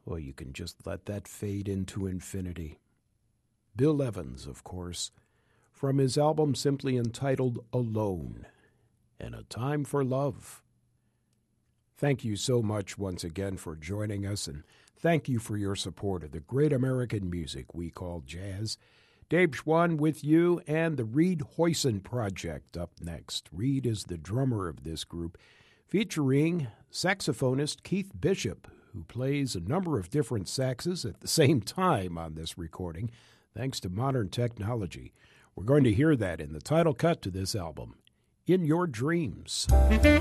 or you can just let that fade into infinity. Bill Evans, of course, from his album simply entitled Alone, and A Time for Love. Thank you so much once again for joining us, and thank you for your support of the great American music we call jazz. Dave Schwann with you, and the Reed Hoyson Project up next. Reed is the drummer of this group, featuring saxophonist Keith Bishop, who plays a number of different saxes at the same time on this recording, thanks to modern technology. We're going to hear that in the title cut to this album, In Your Dreams.